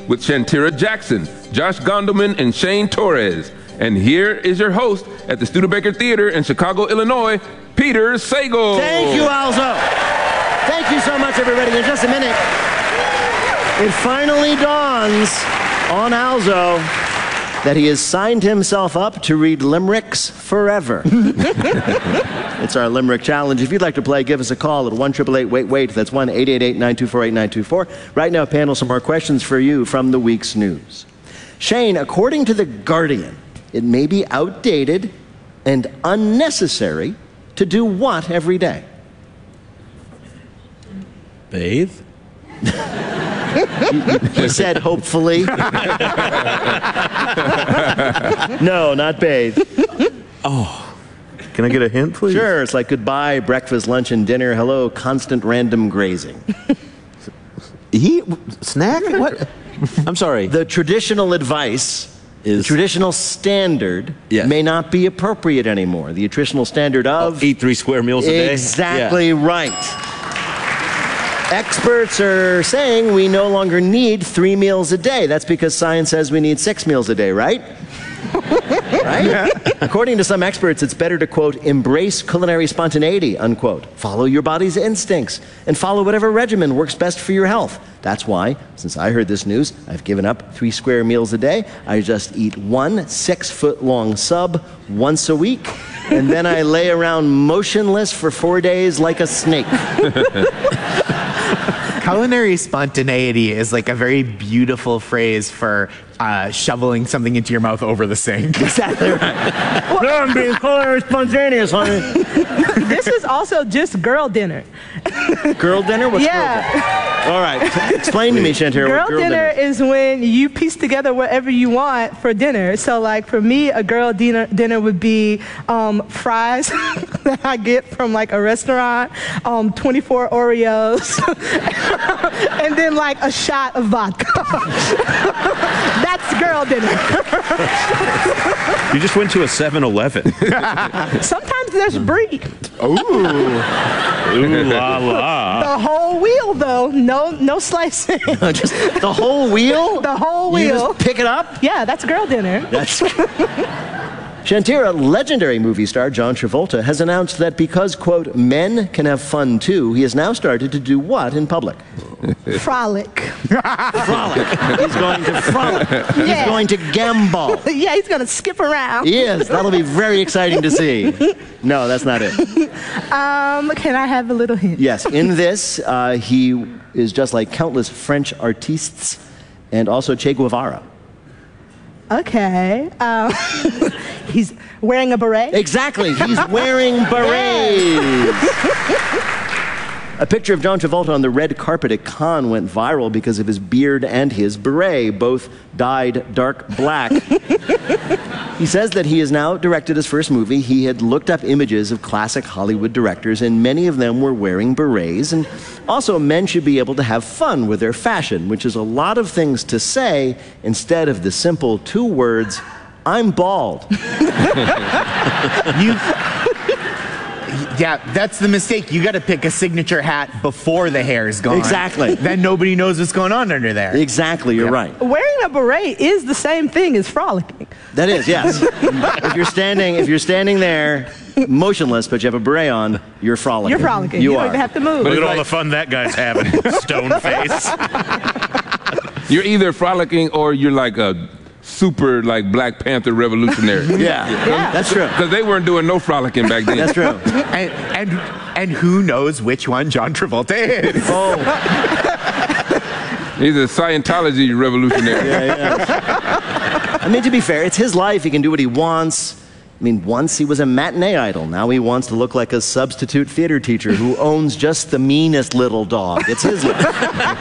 with Shantira Jackson, Josh Gondelman, and Shane Torres. And here is your host at the Studebaker Theater in Chicago, Illinois, Peter Sagal. Thank you, Alzo. Thank you so much, everybody. In just a minute, it finally dawns on Alzo that he has signed himself up to read limericks forever. It's our Limerick Challenge. If you'd like to play, give us a call at 1-888-WAIT-WAIT. That's 1-888-924-8924. Right now, panel, some more questions for you from the week's news. Shane, according to The Guardian, it may be outdated and unnecessary to do what every day? Bathe? He said, hopefully. No, not bathe. Oh. Can I get a hint, please? Sure, it's like goodbye, breakfast, lunch, and dinner. Hello, constant random grazing. Eat? Snack? What? I'm sorry. The traditional advice, the traditional standard, Yes. may not be appropriate anymore. The traditional standard of... Eat 3 square meals a day? Exactly right. Experts are saying we no longer need 3 meals a day. That's because science says we need 6 meals a day, right? Right? Yeah. According to some experts, it's better to, quote, embrace culinary spontaneity, unquote. Follow your body's instincts and follow whatever regimen works best for your health. That's why, since I heard this news, I've given up 3 square meals a day. I just eat 1 6-foot-long sub once a week, and then I lay around motionless for 4 days like a snake. Culinary spontaneity is like a very beautiful phrase for shoveling something into your mouth over the sink. Exactly right. I'm being culinary spontaneous, honey. This is also just girl dinner. Girl dinner? What's girl dinner? All right. Explain to me, Shantira, what Girl dinner is when you piece together whatever you want for dinner. So, like, for me, a girl dinner would be fries that I get from, like, a restaurant, 24 Oreos, and then, like, a shot of vodka. That's girl dinner. You just went to a 7-Eleven. Sometimes there's brie. Ooh. Ooh la la. The whole wheel, though. No slicing. Just the whole wheel? The whole wheel. You just pick it up? Yeah, that's girl dinner. That's... Shantira, legendary movie star John Travolta has announced that because, quote, men can have fun too, he has now started to do what in public? Frolic. Frolic. He's going to frolic. Yeah. He's going to gambol. Yeah, he's going to skip around. He is. That'll be very exciting to see. No, that's not it. Can I have a little hint? Yes. In this, he is just like countless French artistes and also Che Guevara. Okay. He's wearing a beret? Exactly. He's wearing berets. A picture of John Travolta on the red carpet at Cannes went viral because of his beard and his beret, both dyed dark black. He says that he has now directed his first movie. He had looked up images of classic Hollywood directors, and many of them were wearing berets. And also, men should be able to have fun with their fashion, which is a lot of things to say instead of the simple 2 words, I'm bald. Yeah, that's the mistake. You got to pick a signature hat before the hair is gone. Exactly. Then nobody knows what's going on under there. Exactly, you're right. Wearing a beret is the same thing as frolicking. That is, yes. If you're standing there, motionless, but you have a beret on, you're frolicking. You're frolicking. You don't are. even have to move. Look at all the fun that guy's having, stone face. You're either frolicking or you're like a super, like, Black Panther revolutionary. Yeah, that's true. Because they weren't doing no frolicking back then. That's true. And who knows which one John Travolta is? Oh. He's a Scientology revolutionary. Yeah. I mean, to be fair, it's his life. He can do what he wants. I mean, once he was a matinee idol. Now he wants to look like a substitute theater teacher who owns just the meanest little dog. It's his life.